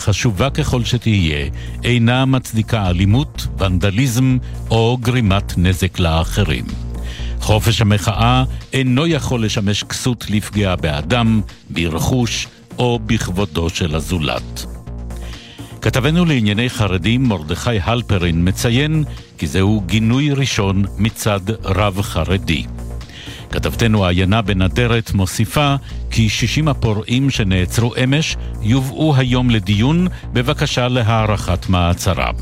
חשובה ככל שתהיה, אינה מצדיקה אלימות, ונדליזם או גרימת נזק לאחרים. חופש המחאה אינו יכול לשמש כסות לפגיעה באדם, ברכוש או בכבודו של הזולת. כתבנו לענייני חרדים מרדכי הלפרין מציין כי זהו גינוי ראשון מצד רב חרדי. כתבתנו עיינה בנדרת מוסיפה כי 60 הפורעים שנעצרו אמש יובאו היום לדיון בבקשה להארכת מעצרם.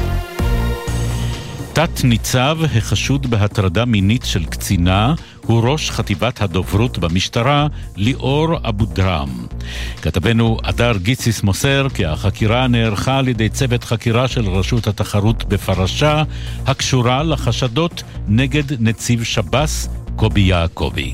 תת ניצב החשוד בהטרדה מינית של קצינה הוא ראש חטיבת הדוברות במשטרה ליאור אבו דרם. כתבנו אדר גיציס מוסר כי החקירה נערכה על ידי צוות חקירה של רשות התחרות בפרשה הקשורה לחשדות נגד נציב שב"ס קובי יעקובי.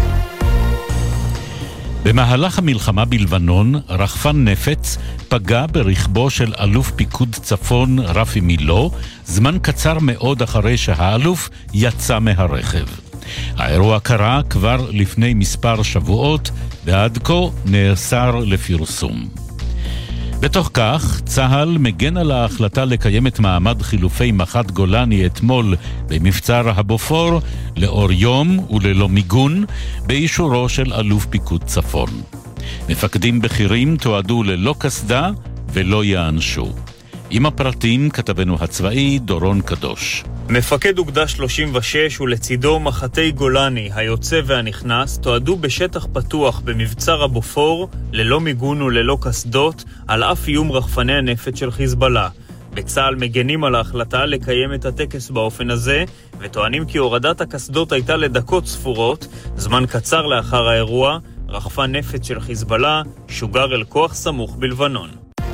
במהלך המלחמה בלבנון, רחפן נפץ פגע ברכבו של אלוף פיקוד צפון רפי מילו, זמן קצר מאוד אחרי שהאלוף יצא מהרכב. האירוע קרה כבר לפני מספר שבועות, ועד כה נאסר לפרסום. בתוך כך, צהל מגן על ההחלטה לקיים את מעמד חילופי מח"ט גולני אתמול במבצר הבופור לאור יום וללא מיגון באישורו של אלוף פיקוד צפון. מפקדים בכירים תועדו ללא קסדה ולא יענשו. עם הפרטים כתבנו הצבאי דורון קדוש. מפקד אוגדה 36 ולצידו מחתי גולני, היוצא והנכנס, תועדו בשטח פתוח במבצר הבופור, ללא מיגון וללא קסדות, על אף איום רחפני הנפץ של חיזבאללה. בצה"ל מגנים על ההחלטה לקיים את הטקס באופן הזה, וטוענים כי הורדת הקסדות הייתה לדקות ספורות, זמן קצר לאחר האירוע, רחפן נפץ של חיזבאללה שוגר אל כוח סמוך בלבנון.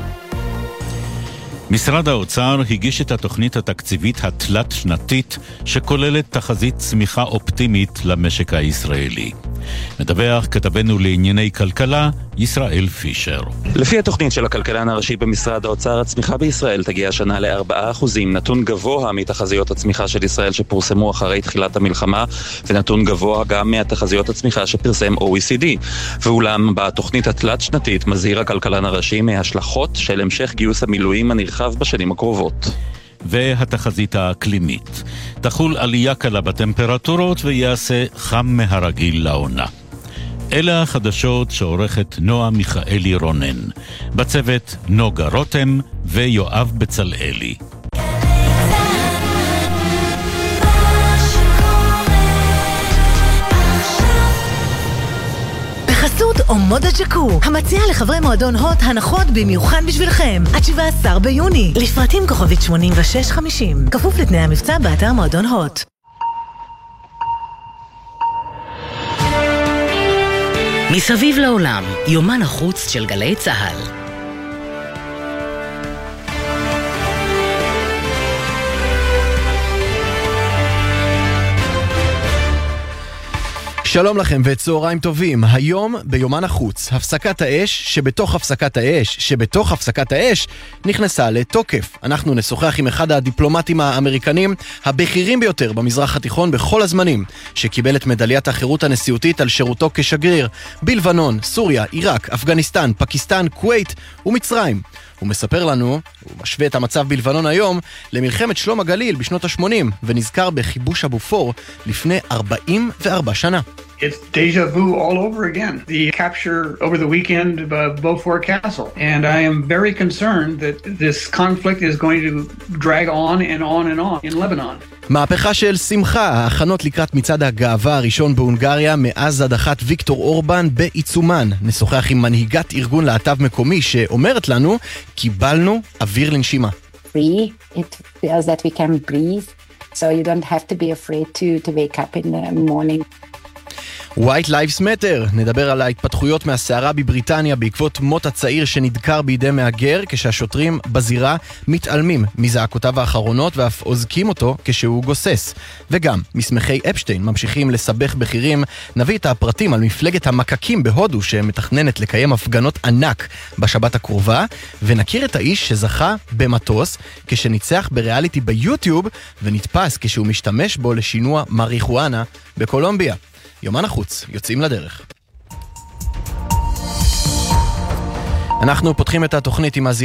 משרד האוצר הגיש את התוכנית התקציבית התלת-שנתית שכוללת תחזית צמיחה אופטימית למשק הישראלי. מדווח כתבנו לענייני כלכלה ישראל פישר. לפי התוכנית של הכלכלן הראשי במשרד האוצר, הצמיחה בישראל תגיע השנה ל4%, נתון גבוה מתחזיות הצמיחה של ישראל שפורסמו אחרי תחילת המלחמה, ונתון גבוה גם מהתחזיות הצמיחה שפרסם OECD. ואולם בתוכנית התלת-שנתית מזהיר הכלכלן הראשי מהשלכות של המשך גיוס המילואים הנרחב בשנים הקרובות. והתחזית האקלימית. תחול עלייה קלה בטמפרטורות ויעשה חם מהרגיל לעונה. אלה החדשות שעורכת נועה מיכאלי רונן. בצוות נוגה רותם ויואב בצלאלי. בחסות אומודה ג'קו, המציע לחברי מועדון הוט הנחות במיוחד בשבילכם. עד 17 ביוני. לפרטים כוכבית 8650. כפוף לתנאי המבצע באתר מועדון הוט. מסביב לעולם, יומן החוץ של גלי צהל. שלום לכם וצהריים טובים. היום ביומן החוץ, הפסקת האש שבתוך הפסקת האש שבתוך הפסקת האש נכנסה לתוקף. אנחנו נשוחח עם אחד הדיפלומטים האמריקנים הבכירים ביותר במזרח התיכון בכל הזמנים, שקיבל את מדליית החירות הנשיאותית על שירותו כשגריר בלבנון, סוריה, עיראק, אפגניסטן, פקיסטן, כווית ומצרים. הוא מספר לנו, הוא משווה את המצב בלבנון היום למלחמת שלום הגליל בשנות ה-80, ונזכר בכיבוש הבופור לפני 44 שנה. It's deja vu all over again. The capture over the weekend of Beaufort Castle. And I am very concerned that this conflict is going to drag on and on and on in Lebanon. מהפכה של שמחה, ההכנות לקראת מצעד הגאווה הראשון בהונגריה מאז הדחת ויקטור אורבן בעיצומן. נשוחח עם מנהיגת ארגון להט"ב מקומי שאומרת לנו, קיבלנו אוויר לנשימה. Free, it feels that we can breathe, so you don't have to be afraid to wake up in the morning. White Lives Matter, נדבר על ההתפתחויות מהסערה בבריטניה בעקבות מות הצעיר שנדקר בידי מהגר, כשהשוטרים בזירה מתעלמים מזעקותיו האחרונות ואף עוזקים אותו כשהוא גוסס. וגם מסמכי אפשטיין ממשיכים לסבך בכירים. נביא את הפרטים על מפלגת המקקים בהודו שמתכננת לקיים הפגנות ענק בשבת הקרובה, ונכיר את האיש שזכה במטוס כשניצח בריאליטי ביוטיוב ונתפס כשהוא משתמש בו לשינוע מריחואנה בקולומביה. יומן החוץ, יוצאים לדרך. אנחנו פותחים את התוכנית עם